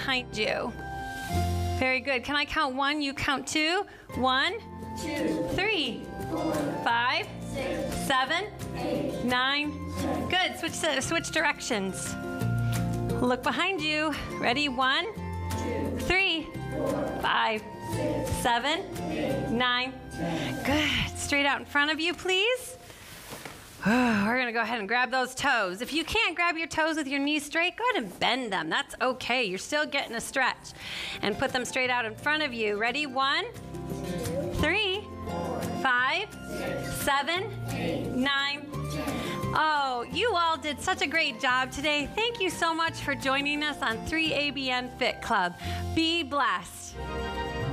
behind you. Very good. Can I count 1? You count 2. 1, 2, 3, 4, 5, 6, 7, 8, 9. Good. Switch directions. Look behind you. Ready? 1, 2, 3, 4, 5, 6, 7, 8, 9. Good. Straight out in front of you, please. We're going to go ahead and grab those toes. If you can't grab your toes with your knees straight, go ahead and bend them. That's okay. You're still getting a stretch. And put them straight out in front of you. Ready? 1, 3, 5, 7, 9. Oh, you all did such a great job today. Thank you so much for joining us on 3ABN Fit Club. Be blessed.